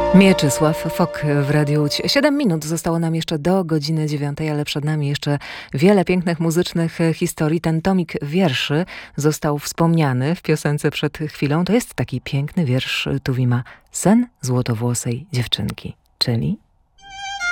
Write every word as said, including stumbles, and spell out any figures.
Mieczysław Fok w Radiu Łódź. Siedem minut zostało nam jeszcze do godziny dziewiątej, ale przed nami jeszcze wiele pięknych muzycznych historii. Ten tomik wierszy został wspomniany w piosence przed chwilą. To jest taki piękny wiersz Tuwima. Sen złotowłosej dziewczynki. Czyli...